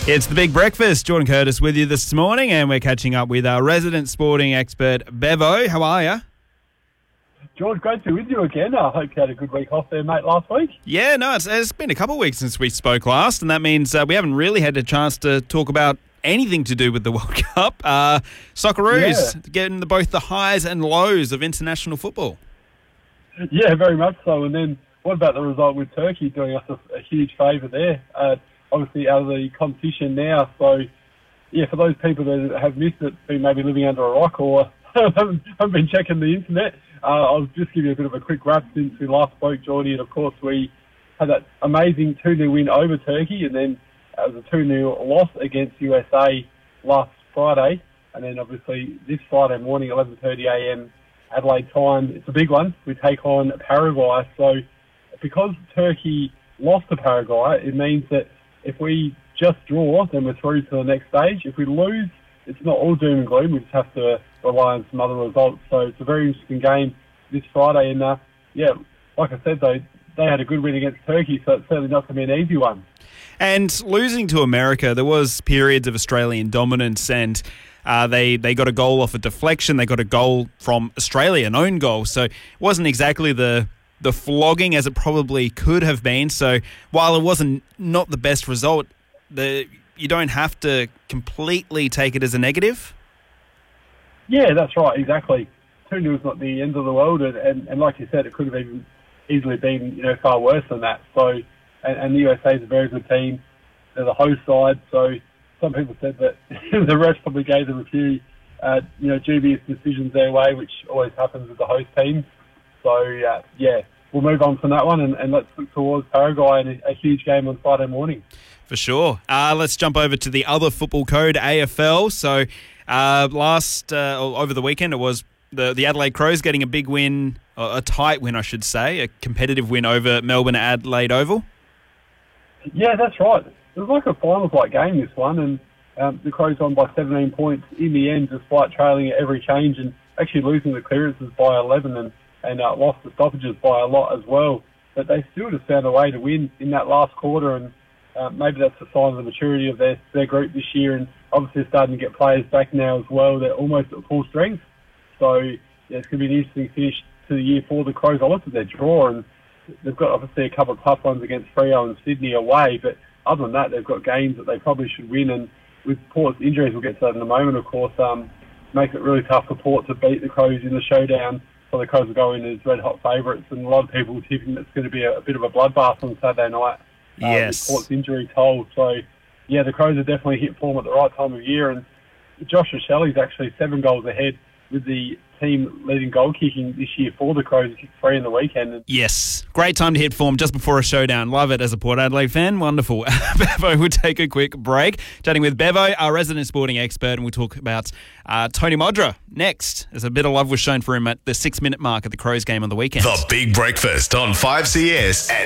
It's the Big Breakfast. Jordan Curtis with you this morning, and we're catching up with our resident sporting expert, Bevo. How are you? George, great to be with you again. I hope you had a good week off there, mate, last week. Yeah, no, it's been a couple of weeks since we spoke last, and that means we haven't really had a chance to talk about anything to do with the World Cup. Socceroos, getting both the highs and lows of international football. Yeah, very much so. And then what about the result with Turkey doing us a huge favour there? Obviously out of the competition now. So, yeah, for those people that have missed it, been maybe living under a rock or haven't been checking the internet, I'll just give you a bit of a quick wrap since we last spoke, Geordie. And, of course, we had that amazing 2-0 win over Turkey, and then it was a 2-0 loss against USA last Friday. And then, obviously, this Friday morning, 11:30am Adelaide time, it's a big one. We take on Paraguay. So because Turkey lost to Paraguay, it means that if we just draw, then we're through to the next stage. If we lose, it's not all doom and gloom. We just have to rely on some other results. So it's a very interesting game this Friday. And, like I said, they had a good win against Turkey, so it's certainly not going to be an easy one. And losing to America, there was periods of Australian dominance, and they got a goal off a deflection. They got a goal from Australia, an own goal. So it wasn't exactly the flogging as it probably could have been. So while it wasn't not the best result, you don't have to completely take it as a negative. Yeah, that's right, exactly. 2-0 is not the end of the world, and like you said, it could have even easily been far worse than that. So, and the USA is a very good team. They're the host side, so some people said that the refs probably gave them a few dubious decisions their way, which always happens with the host teams. So, we'll move on from that one and let's look towards Paraguay and a huge game on Friday morning. For sure. Let's jump over to the other football code, AFL. So, over the weekend, it was the Adelaide Crows getting a big win, a tight win, I should say, a competitive win over Melbourne at Adelaide Oval. Yeah, that's right. It was like a finals-like game, this one, and the Crows won by 17 points in the end, despite trailing at every change and actually losing the clearances by 11 and lost the stoppages by a lot as well. But they still just found a way to win in that last quarter, and maybe that's a sign of the maturity of their group this year. And obviously they're starting to get players back now as well. They're almost at full strength. So it's going to be an interesting finish to the year for the Crows. I looked at their draw, and they've got obviously a couple of tough ones against Freo and Sydney away. But other than that, they've got games that they probably should win. And with Port's injuries, we'll get to that in a moment, of course, makes it really tough for Port to beat the Crows in the showdown. So the Crows will go in as red-hot favourites, and a lot of people tipping it's going to be a bit of a bloodbath on Saturday night. Yes. With Port's injury toll. So, yeah, the Crows have definitely hit form at the right time of year, and Joshua Shelley's actually 7 goals ahead with the team leading goal kicking this year for the Crows. He kicked 3 in the weekend. Yes, great time to hit form just before a showdown. Love it as a Port Adelaide fan. Wonderful. Bevo, we'll take a quick break. Chatting with Bevo, our resident sporting expert, and we'll talk about Tony Modra next, as a bit of love was shown for him at the 6-minute mark at the Crows game on the weekend. The Big Breakfast on 5CS and